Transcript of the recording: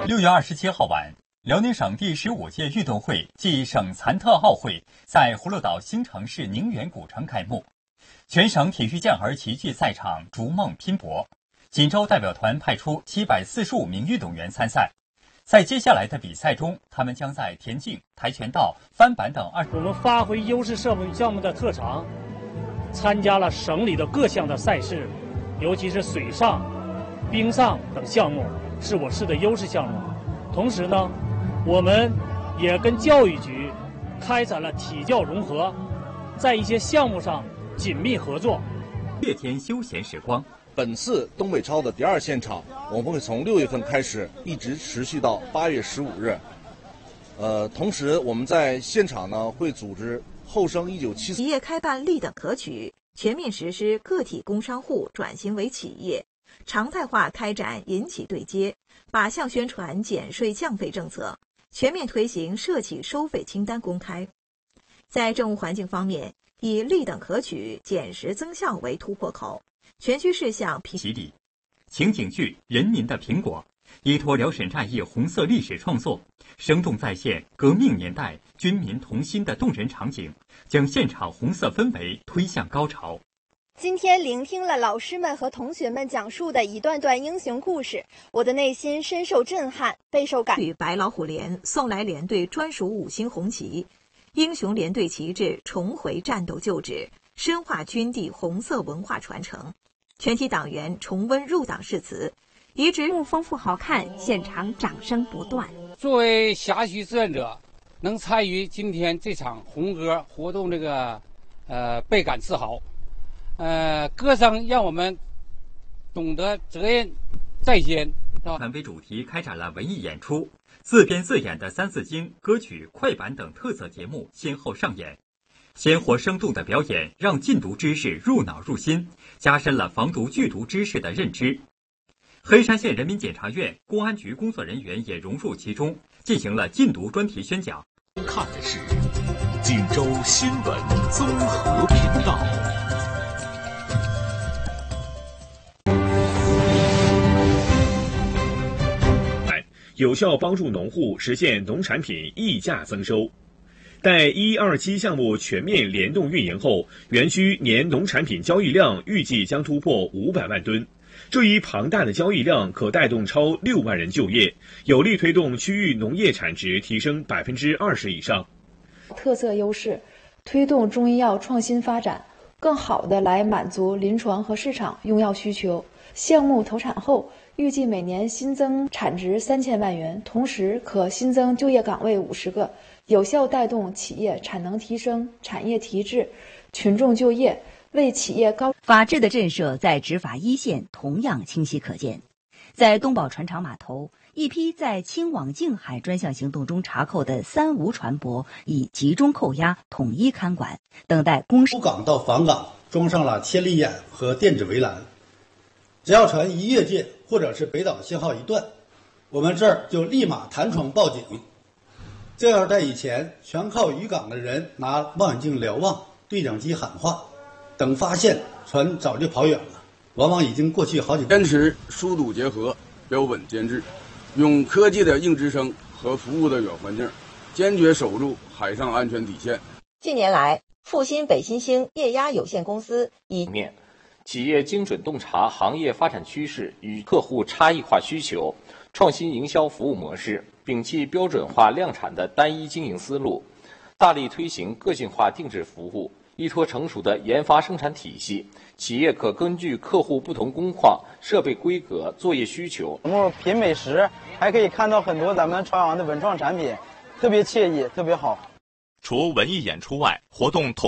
6月27号晚，辽宁省第15届运动会暨省残特奥会在葫芦岛新城市宁远古城开幕。全省体育健儿齐聚赛场，逐梦拼搏。锦州代表团派出745名运动员参赛。在接下来的比赛中，他们将在田径、跆拳道、翻板等我们发挥优势项目的特长，参加了省里的各项的赛事，尤其是水上、冰上等项目是我市的优势项目。同时呢，我们也跟教育局开展了体教融合，在一些项目上紧密合作。 乐天休闲时光。 本次东北超的第2现场，我们会从6月份开始，一直持续到8月15日。同时我们在现场呢会组织后生1974 企业开办立等可取，全面实施个体工商户转型为企业，常态化开展银企对接，靶向宣传减税降费政策，全面推行涉企收费清单公开。在政务环境方面，以立等可取、减时增效为突破口，全区事项洗礼。情景剧《人民的苹果》依托辽沈战役红色历史创作，生动再现革命年代军民同心的动人场景，将现场红色氛围推向高潮。 今天聆听了老师们和同学们讲述的一段段英雄故事，我的内心深受震撼，备受感。 与白老虎连、宋来连队专属5星红旗，英雄连队旗帜重回战斗旧址，深化军地红色文化传承。全体党员重温入党誓词，遗址丰富好看，现场掌声不断。 作为辖区志愿者，能参与今天这场红歌活动，倍感自豪。歌声让我们懂得责任在肩。 团为主题开展了文艺演出，自编自演的三字经、歌曲、快板等特色节目先后上演。鲜活生动的表演让禁毒知识入脑入心，加深了防毒剧毒知识的认知。黑山县人民检察院公安局工作人员也融入其中，进行了禁毒专题宣讲。 看的是锦州新闻综合频道。 有效帮助农户实现农产品溢价增收。待1、2期项目全面联动运营后，园区年农产品交易量预计将突破500万吨。这一庞大的交易量可带动超6万人就业，有力推动区域农业产值提升20%以上。 特色优势，推动中医药创新发展，更好地来满足临床和市场用药需求。项目投产后，预计每年新增产值3000万元，同时可新增就业岗位50个，有效带动企业产能提升、产业提质、群众就业，为企业高。 法治的震慑在执法一线同样清晰可见。在东宝船厂码头，一批在清网净海专项行动中查扣的3无船舶已集中扣押，统一看管，等待公示。 出港到返港装上了千里眼和电子围栏，只要船一越界或者是北岛信号一断，我们这儿就立马弹窗报警。这要在以前，全靠渔港的人拿望远镜瞭望，对讲机喊话，等发现船早就跑远了，往往已经过去好几。 坚持疏堵结合，标本兼治，用科技的硬支撑和服务的软环境，坚决守住海上安全底线。 近年来，复兴北新兴液压有限公司以企业精准洞察行业发展趋势与客户差异化需求，创新营销服务模式，摒弃标准化量产的单一经营思路，大力推行个性化定制服务，依托成熟的研发生产体系，企业可根据客户不同工况、设备规格、作业需求。 品美食，还可以看到很多咱们朝阳的文创产品，特别惬意，特别好。 除文艺演出外，活动